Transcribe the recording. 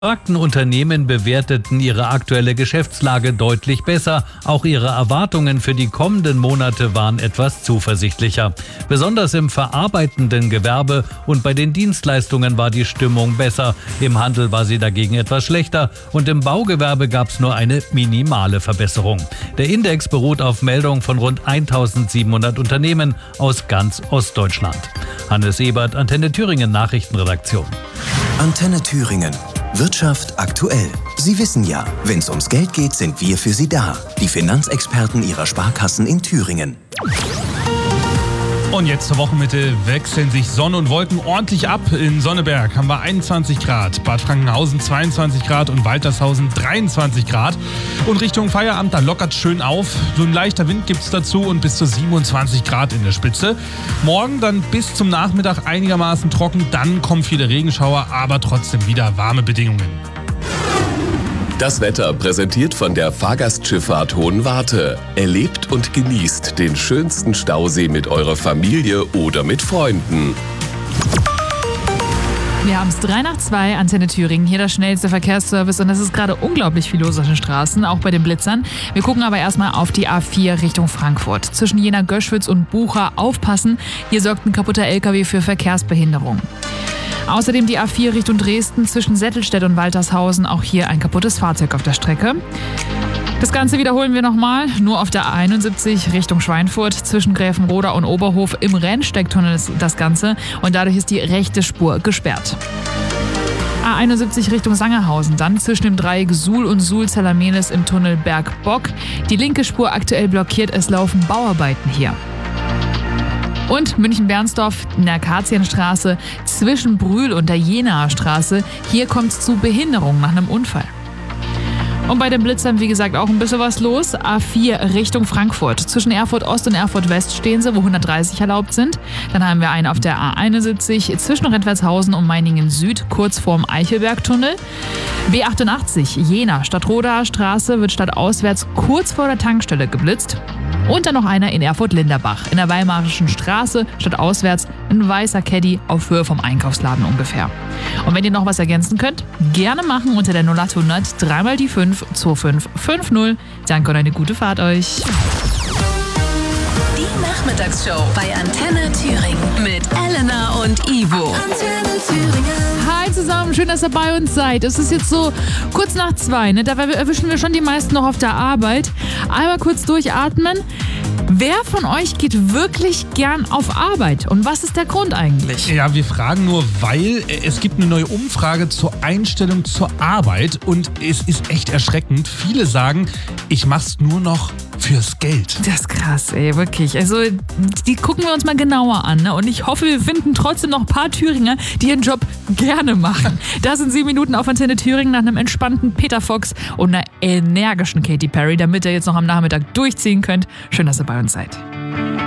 Befragten Unternehmen bewerteten ihre aktuelle Geschäftslage deutlich besser. Auch ihre Erwartungen für die kommenden Monate waren etwas zuversichtlicher. Besonders im verarbeitenden Gewerbe und bei den Dienstleistungen war die Stimmung besser. Im Handel war sie dagegen etwas schlechter und im Baugewerbe gab es nur eine minimale Verbesserung. Der Index beruht auf Meldungen von rund 1700 Unternehmen aus ganz Ostdeutschland. Hannes Ebert, Antenne Thüringen Nachrichtenredaktion. Antenne Thüringen. Wirtschaft aktuell. Sie wissen ja, wenn es ums Geld geht, sind wir für Sie da. Die Finanzexperten Ihrer Sparkassen in Thüringen. Und jetzt zur Wochenmitte wechseln sich Sonne und Wolken ordentlich ab. In Sonneberg haben wir 21 Grad, Bad Frankenhausen 22 Grad und Waltershausen 23 Grad. Und Richtung Feierabend, da lockert schön auf. So ein leichter Wind gibt es dazu und bis zu 27 Grad in der Spitze. Morgen dann bis zum Nachmittag einigermaßen trocken, dann kommen viele Regenschauer, aber trotzdem wieder warme Bedingungen. Das Wetter präsentiert von der Fahrgastschifffahrt Hohenwarte. Erlebt und genießt den schönsten Stausee mit eurer Familie oder mit Freunden. Wir haben es 3:02, Antenne Thüringen, hier das schnellste Verkehrsservice und es ist gerade unglaublich viel los auf den Straßen, auch bei den Blitzern. Wir gucken aber erstmal auf die A4 Richtung Frankfurt. Zwischen Jena-Göschwitz und Bucha aufpassen, hier sorgt ein kaputter LKW für Verkehrsbehinderung. Außerdem die A4 Richtung Dresden zwischen Settelstedt und Waltershausen, auch hier ein kaputtes Fahrzeug auf der Strecke. Das Ganze wiederholen wir nochmal, nur auf der A71 Richtung Schweinfurt zwischen Gräfenroda und Oberhof im Rennsteigtunnel ist das Ganze und dadurch ist die rechte Spur gesperrt. A71 Richtung Sangerhausen, dann zwischen dem Dreieck Suhl und Suhl-Zellermelis im Tunnel Bergbock. Die linke Spur aktuell blockiert, es laufen Bauarbeiten hier. Und München-Bernsdorf in der Akazienstraße zwischen Brühl und der Jenaer Straße. Hier kommt es zu Behinderungen nach einem Unfall. Und bei den Blitzern, wie gesagt, auch ein bisschen was los. A4 Richtung Frankfurt. Zwischen Erfurt Ost und Erfurt West stehen sie, wo 130 erlaubt sind. Dann haben wir einen auf der A71 zwischen Rentwertshausen und Meiningen Süd, kurz vorm Eichelbergtunnel. B88 Jena Stadtrodaer Straße wird stadtauswärts kurz vor der Tankstelle geblitzt. Und dann noch einer in Erfurt-Linderbach, in der Weimarischen Straße, stadtauswärts ein weißer Caddy auf Höhe vom Einkaufsladen ungefähr. Und wenn ihr noch was ergänzen könnt, gerne machen unter der 0800 3 die 5 2550. Danke und eine gute Fahrt euch. Die Nachmittagsshow bei Antenne Thüringen mit Elena und Ivo. Antenne Thüringen. Hi zusammen, schön, dass ihr bei uns seid. Es ist jetzt so kurz nach 2, ne? Dabei erwischen wir schon die meisten noch auf der Arbeit. Einmal kurz durchatmen. Wer von euch geht wirklich gern auf Arbeit? Und was ist der Grund eigentlich? Ja, wir fragen nur, weil es gibt eine neue Umfrage zur Einstellung zur Arbeit und es ist echt erschreckend. Viele sagen, ich mach's nur noch fürs Geld. Das ist krass, ey, wirklich. Also, die gucken wir uns mal genauer an, ne? Und ich hoffe, wir finden trotzdem noch ein paar Thüringer, die ihren Job gerne machen. Das sind 7 Minuten auf Antenne Thüringen nach einem entspannten Peter Fox und einer energischen Katy Perry, damit ihr jetzt noch am Nachmittag durchziehen könnt. Schön, dass ihr bei uns seid.